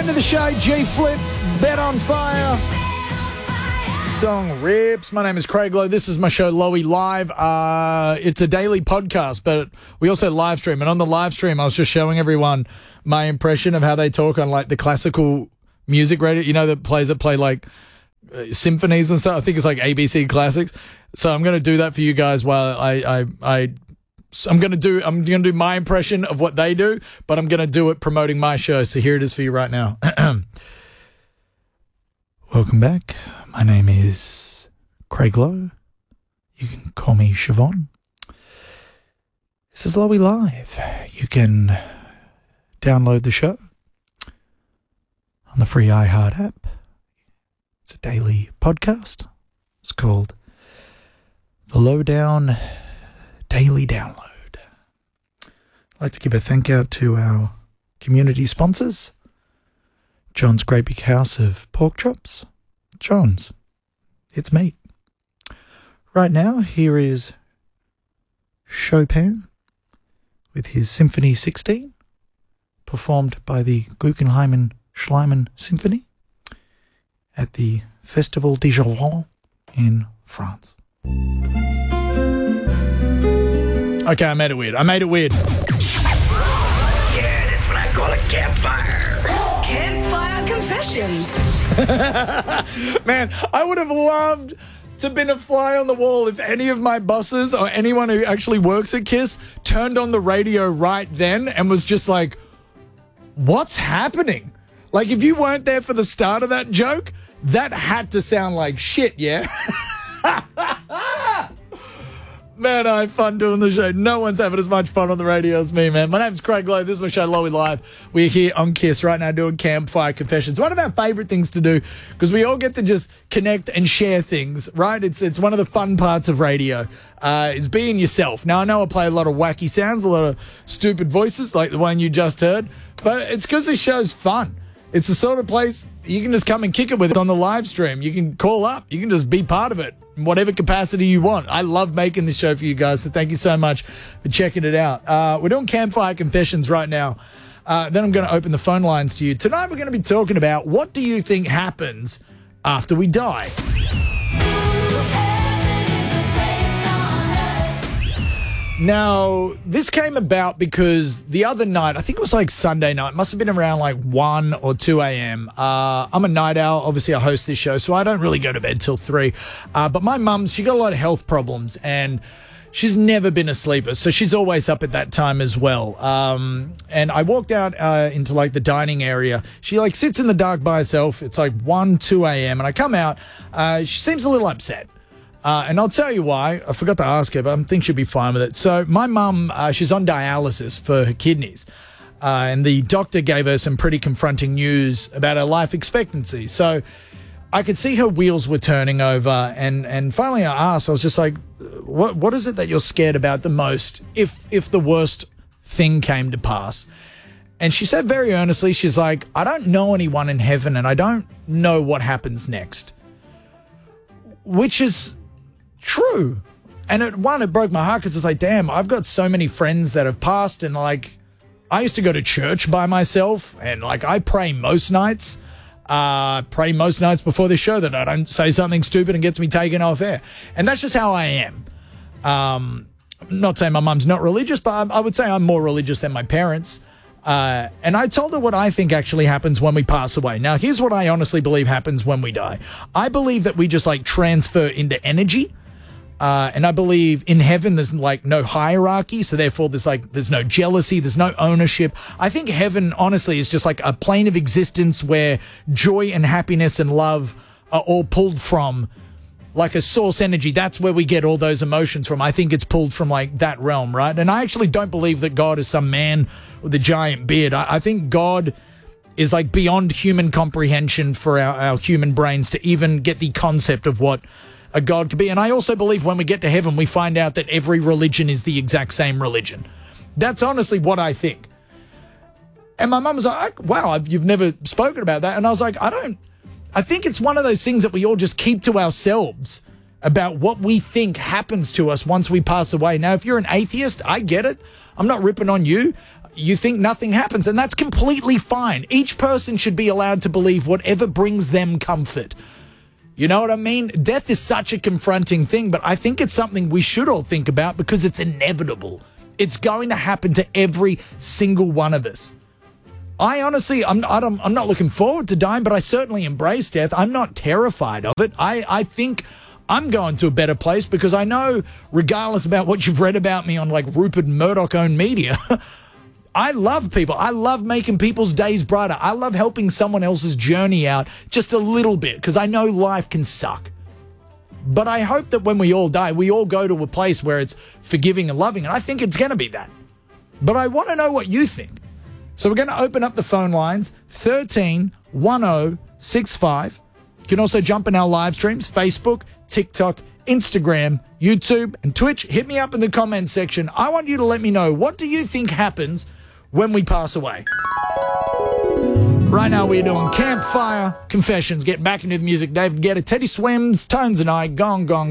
Friend of the show, G-Flip, Bet on Fire. Song rips. My name is Craig Lowe. This is my show, Lowy Live. It's a daily podcast, but we also live stream. And on the live stream, I was just showing everyone my impression of how they talk on like the classical music radio. You know, the plays that play like symphonies and stuff. I think it's like ABC Classics. So I'm going to do that for you guys while I'm going to do my impression of what they do, but I'm going to do it promoting my show. So here it is for you right now. Welcome back. My name is Craig Lowe. You can call me Siobhan. This is Lowy Live. You can download the show on the free iHeart app. It's a daily podcast. It's called The Lowdown Daily Download. I'd like to give a thank out to our community sponsors, John's Great Big House of Pork Chops. John's, it's meat. Right now, here is Chopin with his Symphony 16, performed by the Guggenheim Schliemann Symphony at the Festival de Jouvin in France. Okay, I made it weird. Yeah, that's what I call a campfire. Campfire confessions. Man, I would have loved to have been a fly on the wall if any of my bosses or anyone who actually works at KISS turned on the radio right then and was just like, what's happening? Like, if you weren't there for the start of that joke, that had to sound like shit, yeah? Man, I have fun doing the show. No one's having as much fun on the radio as me, man. My name's Craig Lowe. This is my show, Lowy Live. We're here on KISS right now doing Campfire Confessions. One of our favourite things to do, because we all get to just connect and share things, right? It's one of the fun parts of radio, is being yourself. Now, I know I play a lot of wacky sounds, a lot of stupid voices, like the one you just heard, but it's because this show's fun. It's the sort of place you can just come and kick it with it on the live stream. You can call up. You can just be part of it in whatever capacity you want. I love making this show for you guys, so thank you so much for checking it out. We're doing Campfire Confessions right now. Then I'm going to open the phone lines to you. Tonight we're going to be talking about what do you think happens after we die? Now, this came about because the other night, I think it was like Sunday night, must have been around like 1 or 2 a.m. I'm a night owl. Obviously, I host this show, so I don't really go to bed till 3. But my mum, she got a lot of health problems, and she's never been a sleeper, so she's always up at that time as well. And I walked out into like the dining area. She like sits in the dark by herself. It's like 1, 2 a.m. And I come out. She seems a little upset. And I'll tell you why. I forgot to ask her, but I think she'll be fine with it. So my mum, she's on dialysis for her kidneys. And the doctor gave her some pretty confronting news about her life expectancy. So I could see her wheels were turning over. And finally I asked, I was just like, what is it that you're scared about the most if the worst thing came to pass? And she said very earnestly, she's like, I don't know anyone in heaven and I don't know what happens next. Which is true. And it broke my heart because it's like, damn, I've got so many friends that have passed, and like I used to go to church by myself, and like I pray most nights before the show that I don't say something stupid and gets me taken off air. And that's just how I am. I'm not saying my mum's not religious, but I would say I'm more religious than my parents. And I told her what I think actually happens when we pass away. Now, here's what I honestly believe happens when we die. I believe that we just like transfer into energy. And I believe in heaven there's like no hierarchy, so therefore there's no jealousy, there's no ownership. I think heaven, honestly, is just like a plane of existence where joy and happiness and love are all pulled from, like a source energy. That's where we get all those emotions from. I think it's pulled from like that realm, right? And I actually don't believe that God is some man with a giant beard. I think God is like beyond human comprehension for our human brains to even get the concept of what a God could be. And I also believe when we get to heaven, we find out that every religion is the exact same religion. That's honestly what I think. And my mum was like, wow, you've never spoken about that. And I was like, I think it's one of those things that we all just keep to ourselves about what we think happens to us once we pass away. Now, if you're an atheist, I get it. I'm not ripping on you. you think nothing happens, and that's completely fine. Each person should be allowed to believe whatever brings them comfort. You know what I mean? Death is such a confronting thing, but I think it's something we should all think about because it's inevitable. It's going to happen to every single one of us. I honestly, I'm not looking forward to dying, but I certainly embrace death. I'm not terrified of it. I think I'm going to a better place because I know, regardless about what you've read about me on like Rupert Murdoch-owned media, I love people. I love making people's days brighter. I love helping someone else's journey out just a little bit because I know life can suck. But I hope that when we all die, we all go to a place where it's forgiving and loving, and I think it's going to be that. But I want to know what you think. So we're going to open up the phone lines, 131065. You can also jump in our live streams, Facebook, TikTok, Instagram, YouTube, and Twitch. Hit me up in the comments section. I want you to let me know, what do you think happens when we pass away? Right now we're doing Campfire Confessions. Get back into the music. David Guetta, Teddy Swims, Tones and I, Gong Gong.